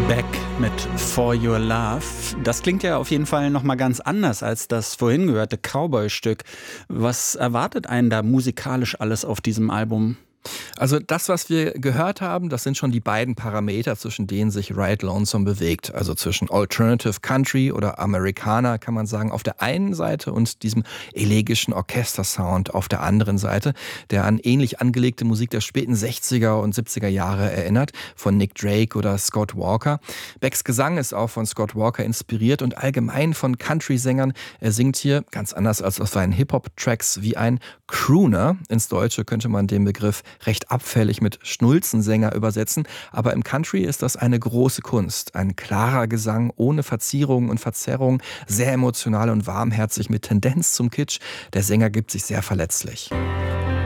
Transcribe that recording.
Beck mit For Your Love. Das klingt ja auf jeden Fall nochmal ganz anders als das vorhin gehörte Cowboy-Stück. Was erwartet einen da musikalisch alles auf diesem Album? Also das, was wir gehört haben, das sind schon die beiden Parameter, zwischen denen sich Ride Lonesome bewegt. Also zwischen Alternative Country oder Americana, kann man sagen, auf der einen Seite und diesem elegischen Orchestersound auf der anderen Seite, der an ähnlich angelegte Musik der späten 60er und 70er Jahre erinnert, von Nick Drake oder Scott Walker. Becks Gesang ist auch von Scott Walker inspiriert und allgemein von Country-Sängern. Er singt hier, ganz anders als auf seinen Hip-Hop-Tracks, wie ein Crooner. Ins Deutsche könnte man den Begriff recht abfällig mit Schnulzensänger übersetzen, aber im Country ist das eine große Kunst. Ein klarer Gesang ohne Verzierungen und Verzerrungen, sehr emotional und warmherzig mit Tendenz zum Kitsch. Der Sänger gibt sich sehr verletzlich.